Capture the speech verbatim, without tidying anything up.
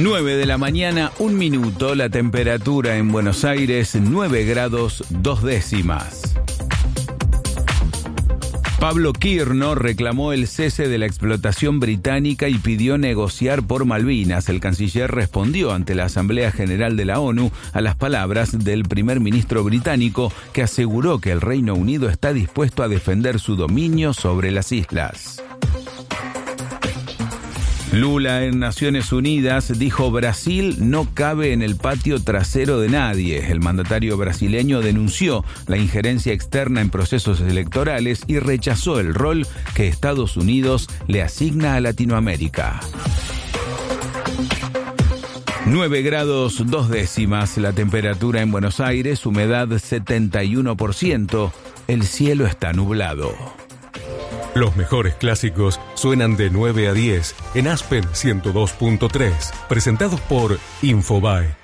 nueve de la mañana, un minuto, la temperatura en Buenos Aires, nueve grados, dos décimas. Pablo Quirno reclamó el cese de la explotación británica y pidió negociar por Malvinas. El canciller respondió ante la Asamblea General de la ONU a las palabras del primer ministro británico, que aseguró que el Reino Unido está dispuesto a defender su dominio sobre las islas. Lula en Naciones Unidas dijo: Brasil no cabe en el patio trasero de nadie. El mandatario brasileño denunció la injerencia externa en procesos electorales y rechazó el rol que Estados Unidos le asigna a Latinoamérica. nueve grados dos décimas la temperatura en Buenos Aires, humedad setenta y uno por ciento, el cielo está nublado. Los mejores clásicos suenan de nueve a diez en Aspen ciento dos punto tres, presentados por Infobae.